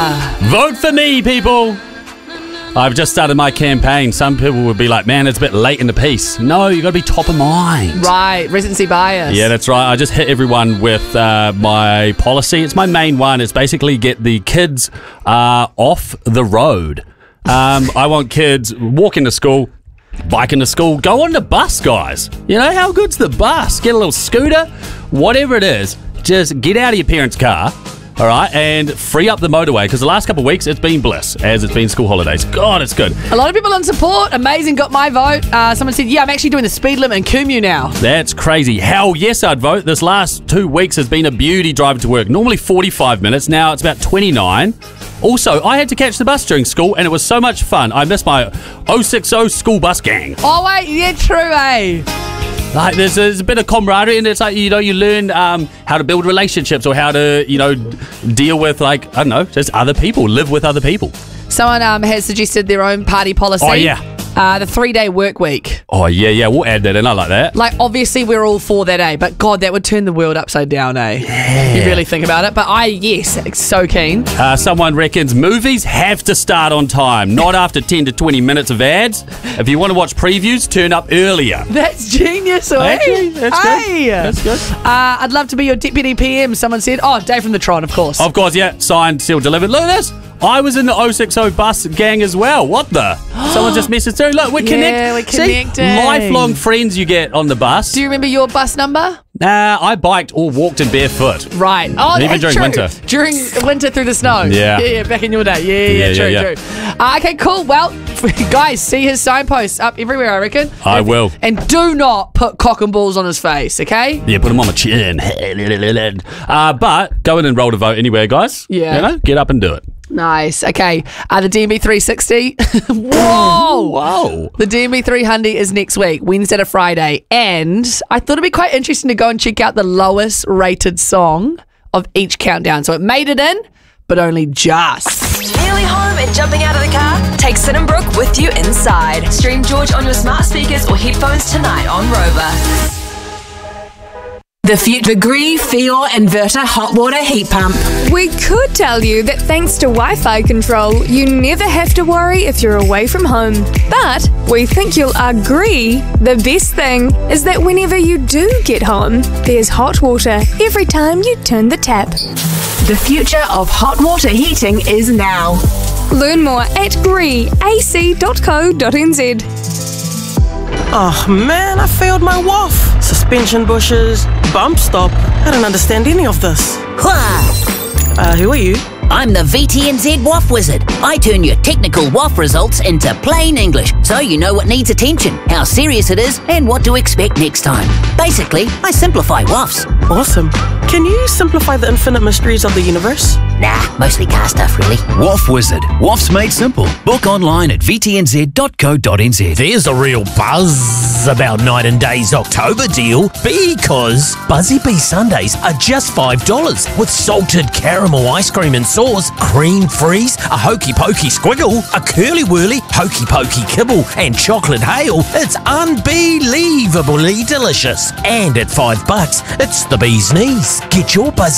Vote for me, people. I've just started my campaign. Some people would be like, man, it's a bit late in the piece. No, you got to be top of mind. Right, recency bias. Yeah, that's right. I just hit everyone with my policy. It's my main one. It's basically get the kids off the road. I want kids walking to school, biking to school, go on the bus, guys. You know, how good's the bus? Get a little scooter, whatever it is. Just get out of your parents' car. All right, and free up the motorway, because the last couple of weeks it's been bliss, as it's been school holidays. God, it's good. A lot of people on support. Amazing, got my vote. Someone said, yeah, I'm actually doing the speed limit in Kumu now. That's crazy. Hell yes, I'd vote. This last 2 weeks has been a beauty driving to work. Normally 45 minutes, now it's about 29. Also, I had to catch the bus during school, and it was so much fun. I missed my 060 school bus gang. Oh, wait, yeah, true, eh? Like, there's a bit of camaraderie, and it's like, you know, you learn how to build relationships, or how to, you know, deal with, like, I don't know, just other people, live with other people. Someone has suggested their own party policy. Oh, yeah. The 3-day work week. Oh, yeah, we'll add that in. I like that. Like, obviously, we're all for that, eh? But, God, that would turn the world upside down, eh? Yeah. You really think about it. But yes, so keen. Someone reckons movies have to start on time, not after 10 to 20 minutes of ads. If you want to watch previews, turn up earlier. That's genius, eh? Actually, that's good. That's good. I'd love to be your deputy PM, someone said. Oh, Dave from the Tron, of course. Of course, yeah. Signed, sealed, delivered. Look at this. I was in the 060 bus gang as well. What the? Someone just messaged through. Look, we're connected. Yeah, we're connecting. See, lifelong friends you get on the bus. Do you remember your bus number? I biked or walked in barefoot. Right. Oh, even that's during true. winter. During winter through the snow. Yeah. Back in your day. Yeah, true. Okay, cool. Well, guys, see his signposts up everywhere, I reckon. I will. And do not put cock and balls on his face, okay? Yeah, put him on my chin. But go in and roll to vote anywhere, guys. Yeah. You know, get up and do it. Nice. Okay. The DMB 360. Whoa. Whoa. The DMB 300 is next week, Wednesday to Friday. And I thought it'd be quite interesting to go and check out the lowest rated song of each countdown. So it made it in, but only just. Nearly home and jumping out of the car? Take Sid and Brooke with you inside. Stream George on your smart speakers or headphones tonight on Rover. The future Gree Fior Inverter Hot Water Heat Pump. We could tell you that thanks to Wi-Fi control, you never have to worry if you're away from home. But we think you'll agree the best thing is that whenever you do get home, there's hot water every time you turn the tap. The future of hot water heating is now. Learn more at greeac.co.nz. Oh man, I failed my WAF. Suspension bushes, bump stop. I don't understand any of this. Who are you? I'm the VTNZ WAF Wizard. I turn your technical WAF results into plain English, so you know what needs attention, how serious it is, and what to expect next time. Basically, I simplify WAFs. Awesome. Can you simplify the infinite mysteries of the universe? Nah, mostly car stuff, really. WAF Wizard. WAFs made simple. Book online at vtnz.co.nz. There's a real buzz about Night and Day's October deal because Buzzy Bee Sundays are just $5 with salted caramel ice cream and sauce, cream freeze, a hokey pokey squiggle, a curly whirly hokey pokey kibble, and chocolate hail. It's unbelievably delicious. And at $5, it's the bee's knees. Get your Buzzy